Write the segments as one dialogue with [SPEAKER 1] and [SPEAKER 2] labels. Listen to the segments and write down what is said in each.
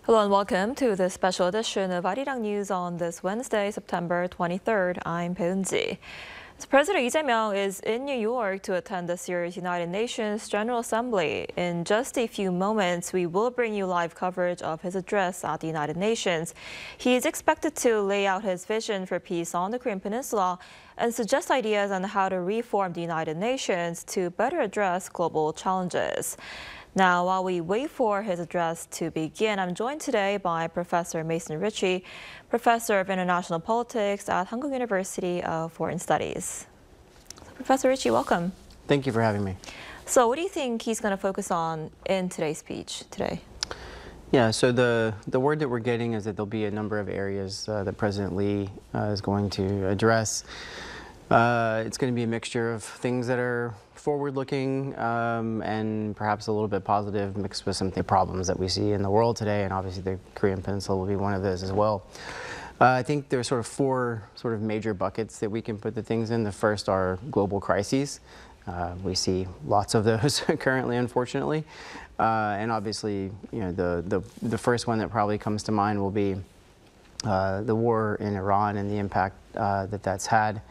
[SPEAKER 1] Hello and welcome to this special edition of Arirang News on this Wednesday, September 23rd. I'm Peunji. President Lee Jae-myung is in New York to attend this year's United Nations General Assembly. In just a few moments, we will bring you live coverage of his address at the United Nations. He is expected to lay out his vision for peace on the Korean Peninsula and suggest ideas on how to reform the United Nations to better address global challenges. Now, while we wait for his address to begin, I'm joined today by Professor Mason Ritchie, Professor of International Politics at Hankuk University of Foreign Studies. Professor Ritchie, welcome.
[SPEAKER 2] Thank you for having me.
[SPEAKER 1] So what do you think he's going to focus on in today's speech today?
[SPEAKER 2] Yeah, so the word that we're getting is that there'll be a number of areas that President Lee is going to address. It's going to be a mixture of things that are forward-looking and perhaps a little bit positive, mixed with some of the problems that we see in the world today, and obviously the Korean Peninsula will be one of those as well. I think there's sort of four major buckets that we can put the things in. The first are global crises. We see lots of those currently, unfortunately, and obviously, the first one that probably comes to mind will be the war in Iran and the impact that that's had.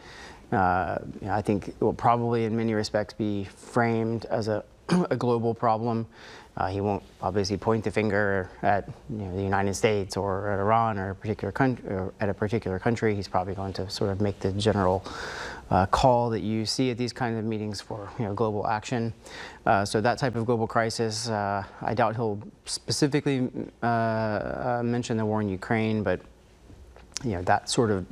[SPEAKER 2] I think it will probably in many respects be framed as a global problem. He won't obviously point the finger at the United States or at Iran or a particular country, or at a particular country. He's probably going to sort of make the general call that you see at these kinds of meetings for global action. So that type of global crisis, I doubt he'll specifically mention the war in Ukraine, but that sort of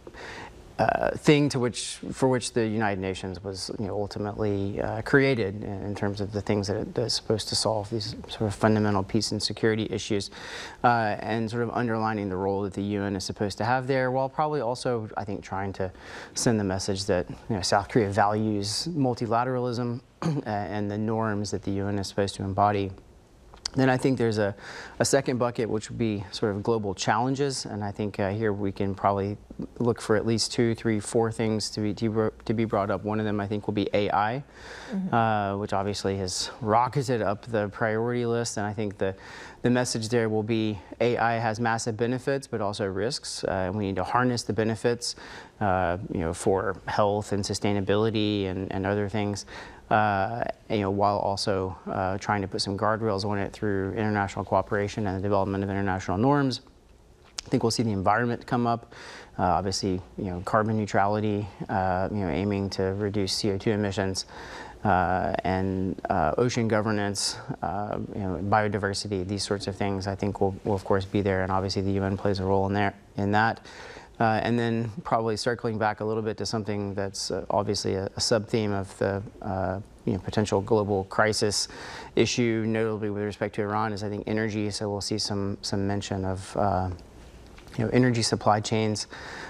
[SPEAKER 2] thing for which the United Nations was ultimately created in terms of the things that it's supposed to solve, these sort of fundamental peace and security issues, and sort of underlining the role that the UN is supposed to have there, while probably also, I think, trying to send the message that South Korea values multilateralism and the norms that the UN is supposed to embody. Then I think there's a second bucket, which would be sort of global challenges, and I think here we can probably look for at least 2, 3, 4 things to be brought up. One of them I think will be AI, which obviously has rocketed up the priority list, and I think the message there will be AI has massive benefits, but also risks. We need to harness the benefits, for health and sustainability and other things. While also trying to put some guardrails on it through international cooperation and the development of international norms. I think we'll see the environment come up. Obviously, carbon neutrality, aiming to reduce CO2 emissions, and ocean governance, biodiversity, these sorts of things. I think will of course be there, and obviously the UN plays a role in that. And then probably circling back a little bit to something that's obviously a sub-theme of the potential global crisis issue, notably with respect to Iran, is I think energy. So we'll see some mention of energy supply chains,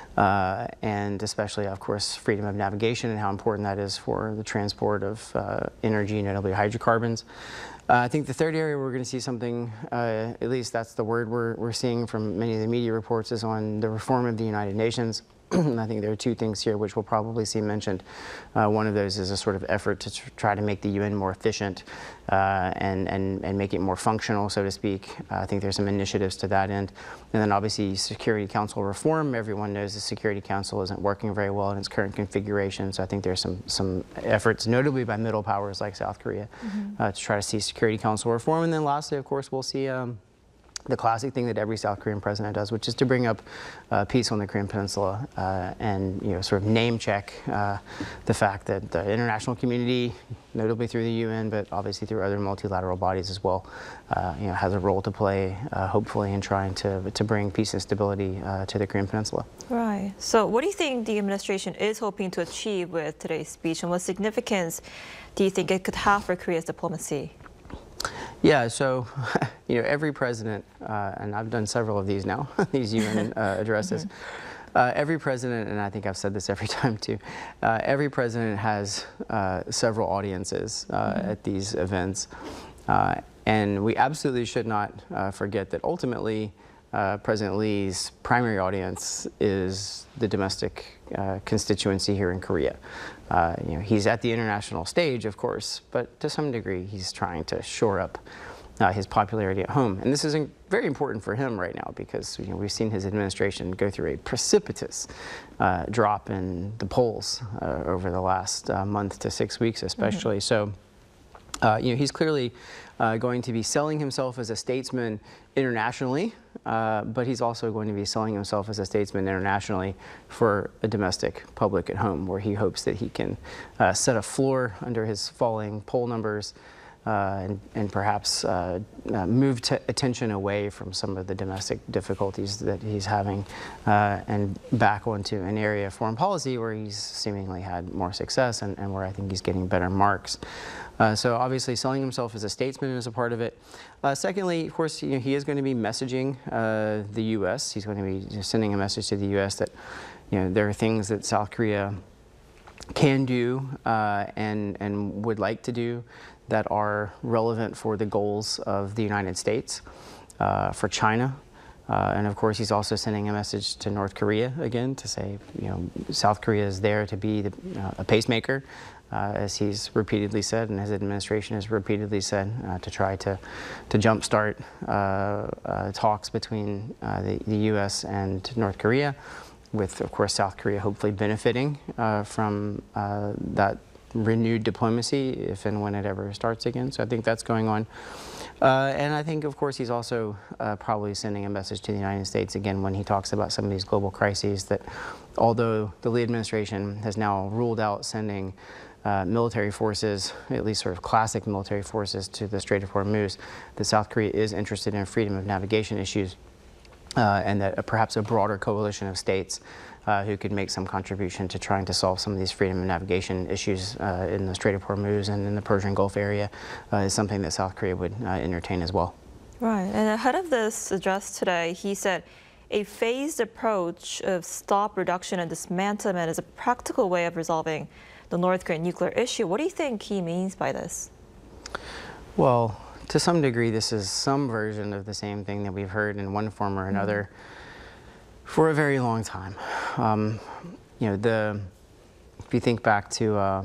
[SPEAKER 2] and especially, of course, freedom of navigation and how important that is for the transport of energy, notably hydrocarbons. I think the third area we're going to see something, at least that's the word we're seeing from many of the media reports, is on the reform of the United Nations. I think there are 2 things here which we'll probably see mentioned. One of those is a sort of effort to try to make the UN more efficient and make it more functional, so to speak. I think there's some initiatives to that end. And then obviously Security Council reform. Everyone knows the Security Council isn't working very well in its current configuration, so I think there's some efforts, notably by middle powers like South Korea, to try to see Security Council reform. And then lastly, of course, we'll see the classic thing that every South Korean president does, which is to bring up peace on the Korean Peninsula and sort of name check the fact that the international community, notably through the UN, but obviously through other multilateral bodies as well, has a role to play, hopefully, in trying to bring peace and stability to the Korean Peninsula.
[SPEAKER 1] Right. So what do you think the administration is hoping to achieve with today's speech, and what significance do you think it could have for Korea's diplomacy?
[SPEAKER 2] Yeah, so, every president, and I've done several of these now, these UN addresses, every president, and I think I've said this every time too, every president has several audiences at these events. And we absolutely should not forget that ultimately President Lee's primary audience is the domestic constituency here in Korea. He's at the international stage, of course, but to some degree he's trying to shore up his popularity at home. And this is very important for him right now because we've seen his administration go through a precipitous drop in the polls over the last month to 6 weeks especially. So he's clearly going to be selling himself as a statesman internationally, but he's also going to be selling himself as a statesman internationally for a domestic public at home, where he hopes that he can set a floor under his falling poll numbers and perhaps move attention away from some of the domestic difficulties that he's having and back onto an area of foreign policy where he's seemingly had more success and where I think he's getting better marks. So obviously selling himself as a statesman is a part of it. Secondly, of course, he is going to be messaging the U.S. He's going to be sending a message to the U.S. that there are things that South Korea can do and would like to do that are relevant for the goals of the United States, for China. And of course, he's also sending a message to North Korea again to say, South Korea is there to be a pacemaker, as he's repeatedly said, and his administration has repeatedly said, to try to jumpstart talks between the U.S. and North Korea, with, of course, South Korea hopefully benefiting from that renewed diplomacy if and when it ever starts again. So I think that's going on. And I think, of course, he's also probably sending a message to the United States again when he talks about some of these global crises, that although the Lee administration has now ruled out sending military forces, at least sort of classic military forces, to the Strait of Hormuz, that South Korea is interested in freedom of navigation issues, and that perhaps a broader coalition of states who could make some contribution to trying to solve some of these freedom of navigation issues in the Strait of Hormuz and in the Persian Gulf area is something that South Korea would entertain as well.
[SPEAKER 1] Right, and ahead of this address today, he said a phased approach of stop, reduction, and dismantlement is a practical way of resolving the North Korean nuclear issue. What do you think he means by this? Well,
[SPEAKER 2] to some degree, this is some version of the same thing that we've heard in one form or another for a very long time. If you think back to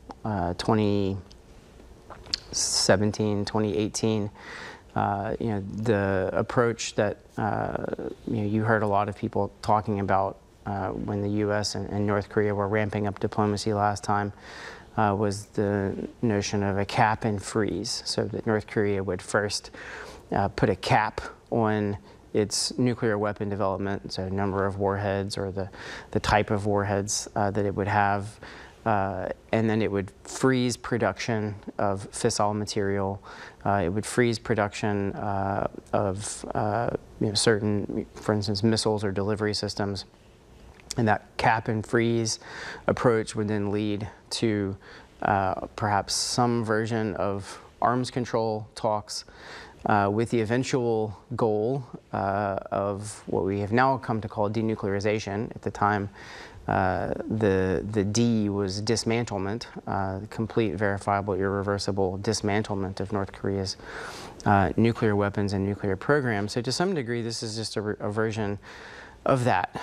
[SPEAKER 2] 2017, 2018, the approach that you heard a lot of people talking about when the U.S. and North Korea were ramping up diplomacy last time was the notion of a cap and freeze, so that North Korea would first put a cap on its nuclear weapon development, so number of warheads or the type of warheads that it would have, and then it would freeze production of fissile material. It would freeze production of certain, for instance, missiles or delivery systems. And that cap and freeze approach would then lead to perhaps some version of arms control talks, with the eventual goal of what we have now come to call denuclearization. At the time, the D was dismantlement, complete, verifiable, irreversible dismantlement of North Korea's nuclear weapons and nuclear program. So to some degree, this is just a version of that.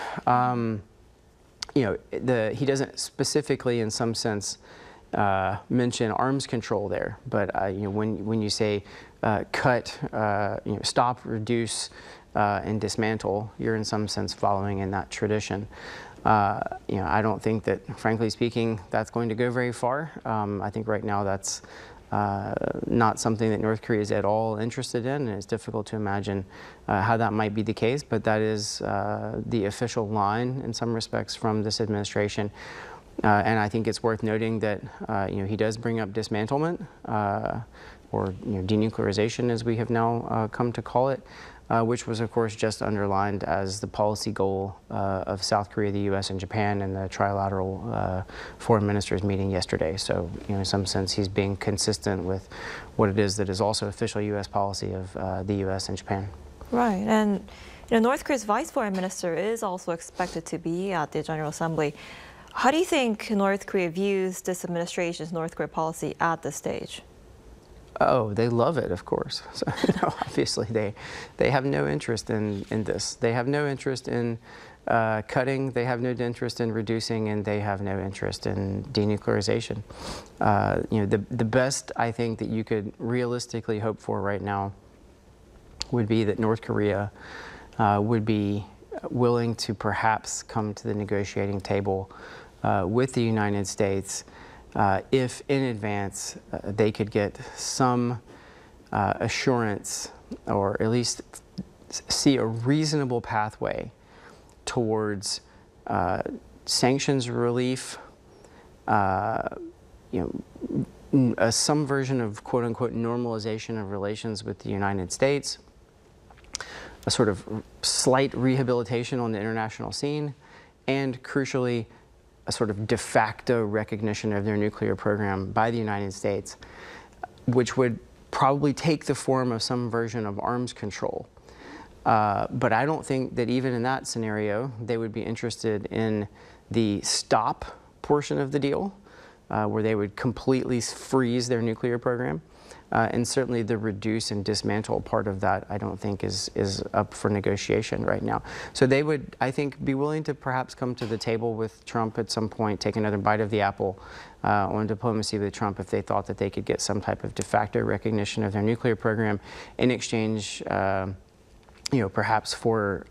[SPEAKER 2] He doesn't specifically, in some sense, mention arms control there, but when you say cut, stop, reduce, and dismantle, you're in some sense following in that tradition. I don't think that, frankly speaking, that's going to go very far. I think right now that's not something that North Korea is at all interested in, and it's difficult to imagine how that might be the case, but that is the official line in some respects from this administration. And I think it's worth noting that he does bring up dismantlement, or denuclearization, as we have now come to call it, which was, of course, just underlined as the policy goal of South Korea, the U.S., and Japan in the trilateral foreign ministers meeting yesterday. So, in some sense, he's being consistent with what it is that is also official U.S. policy of the U.S. and Japan.
[SPEAKER 1] Right, and North Korea's vice foreign minister is also expected to be at the General Assembly. How do you think North Korea views this administration's North Korea policy at this stage?
[SPEAKER 2] Oh, they love it, of course. So, no, obviously, they have no interest in this. They have no interest in cutting. They have no interest in reducing, and they have no interest in denuclearization. The best I think that you could realistically hope for right now would be that North Korea would be willing to perhaps come to the negotiating table with the United States if in advance they could get some assurance, or at least see a reasonable pathway towards sanctions relief, some version of quote-unquote normalization of relations with the United States, a sort of slight rehabilitation on the international scene, and crucially, a sort of de facto recognition of their nuclear program by the United States, which would probably take the form of some version of arms control. But I don't think that even in that scenario, they would be interested in the stop portion of the deal, where they would completely freeze their nuclear program. And certainly the reduce and dismantle part of that, I don't think is up for negotiation right now. So they would, I think, be willing to perhaps come to the table with Trump at some point, take another bite of the apple on diplomacy with Trump if they thought that they could get some type of de facto recognition of their nuclear program in exchange, perhaps for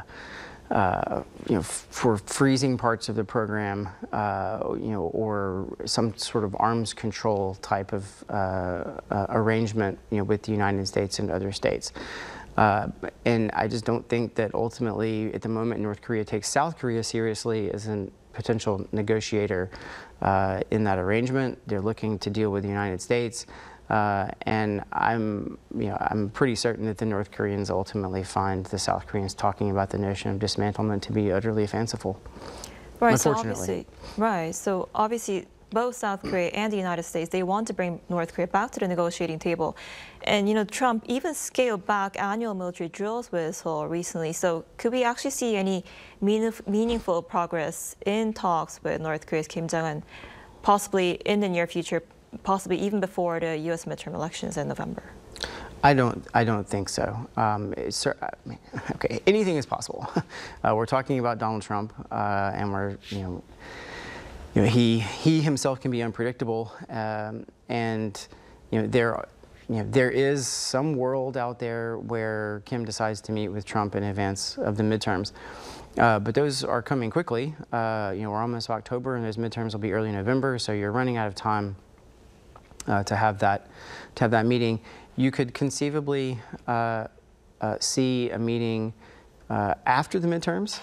[SPEAKER 2] for freezing parts of the program, or some sort of arms control type of arrangement, with the United States and other states. And I just don't think that ultimately, at the moment, North Korea takes South Korea seriously as a potential negotiator in that arrangement. They're looking to deal with the United States. And I'm pretty certain that the North Koreans ultimately find the South Koreans talking about the notion of dismantlement to be utterly fanciful.
[SPEAKER 1] Right.
[SPEAKER 2] Unfortunately.
[SPEAKER 1] So obviously, both South Korea and the United States, they want to bring North Korea back to the negotiating table. And Trump even scaled back annual military drills with Seoul recently. So could we actually see any meaningful progress in talks with North Korea's Kim Jong-un, possibly in the near future? Possibly even before the U.S. midterm elections in November?
[SPEAKER 2] I don't think so. Okay, anything is possible. We're talking about Donald Trump, and we're he himself can be unpredictable, and there is some world out there where Kim decides to meet with Trump in advance of the midterms. But those are coming quickly. We're almost October, and those midterms will be early November, so you're running out of time to have that meeting. You could conceivably see a meeting after the midterms.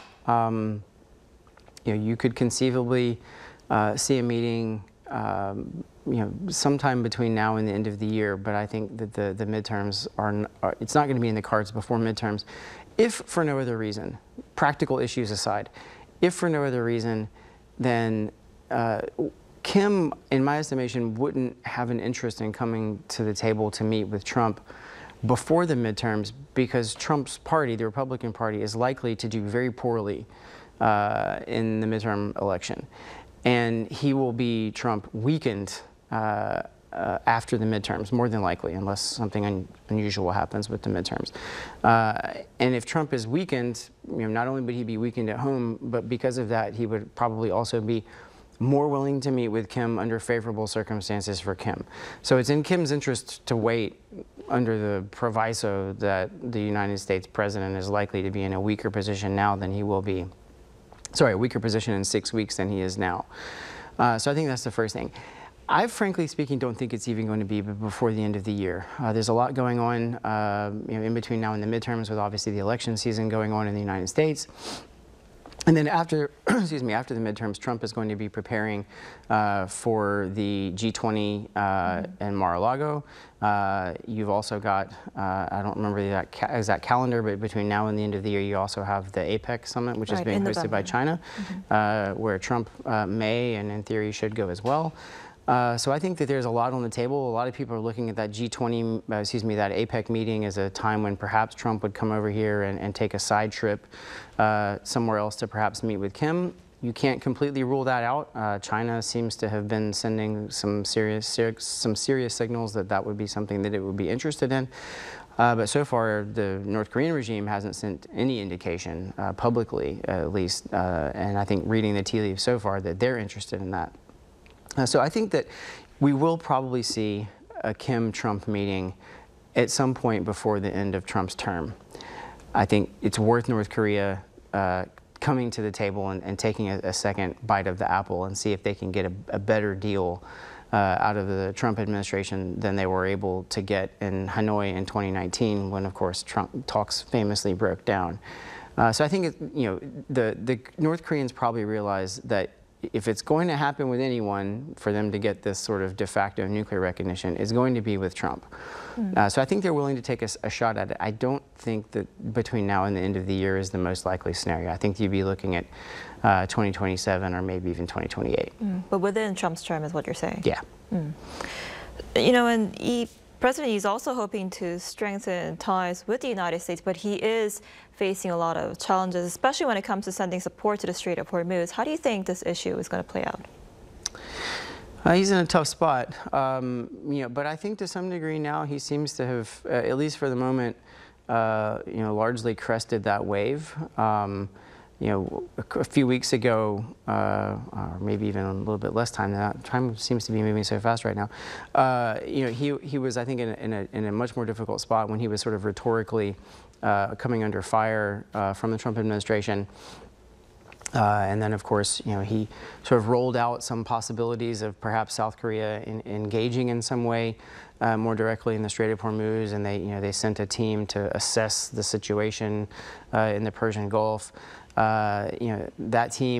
[SPEAKER 2] You could conceivably see a meeting sometime between now and the end of the year. But I think that the midterms it's not going to be in the cards before midterms, if for no other reason, practical issues aside, if for no other reason, then Kim, in my estimation, wouldn't have an interest in coming to the table to meet with Trump before the midterms, because Trump's party, the Republican Party, is likely to do very poorly in the midterm election. And he will be, Trump, weakened after the midterms, more than likely, unless something unusual happens with the midterms. And if Trump is weakened, not only would he be weakened at home, but because of that, he would probably also be more willing to meet with Kim under favorable circumstances for Kim. So it's in Kim's interest to wait under the proviso that the United States president is likely to be in a weaker position now than he will be. Sorry, a weaker position in 6 weeks than he is now. So I think that's the first thing. I, frankly speaking, don't think it's even going to be before the end of the year. There's a lot going on in between now and the midterms, with obviously the election season going on in the United States. And then after, excuse me, after the midterms, Trump is going to be preparing for the G20 in Mar-a-Lago. You've also got, I don't remember the exact calendar, but between now and the end of the year, you also have the APEC summit, which is being hosted by China, where Trump may and in theory should go as well. So I think that there's a lot on the table. A lot of people are looking at that G20, that APEC meeting as a time when perhaps Trump would come over here and take a side trip somewhere else to perhaps meet with Kim. you can't completely rule that out. China seems to have been sending some serious signals that that would be something that it would be interested in. But so far, the North Korean regime hasn't sent any indication, publicly at least, and I think reading the tea leaves so far, that they're interested in that. So I think that we will probably see a Kim-Trump meeting at some point before the end of Trump's term. I think it's worth North Korea coming to the table and taking a second bite of the apple and see if they can get a better deal out of the Trump administration than they were able to get in Hanoi in 2019, when, of course, Trump talks famously broke down. So I think, the North Koreans probably realize that if it's going to happen with anyone for them to get this sort of de facto nuclear recognition, it's going to be with Trump. So I think they're willing to take a shot at it. I don't think that between now and the end of the year is the most likely scenario. I think you'd be looking at 2027 or maybe even 2028.
[SPEAKER 1] But within Trump's term is what you're saying?
[SPEAKER 2] Yeah.
[SPEAKER 1] And President Yi is also hoping to strengthen ties with the United States, but he is facing a lot of challenges, especially when it comes to sending support to the Strait of Hormuz. How do you think this issue is going to play out?
[SPEAKER 2] He's in a tough spot, but I think to some degree now he seems to have, at least for the moment, largely crested that wave. A few weeks ago, or maybe even a little bit less time than that, time seems to be moving so fast right now. He was, I think, in a much more difficult spot when he was sort of rhetorically coming under fire from the Trump administration. And then, of course, he sort of rolled out some possibilities of perhaps South Korea engaging in some way more directly in the Strait of Hormuz, and they sent a team to assess the situation in the Persian Gulf. That team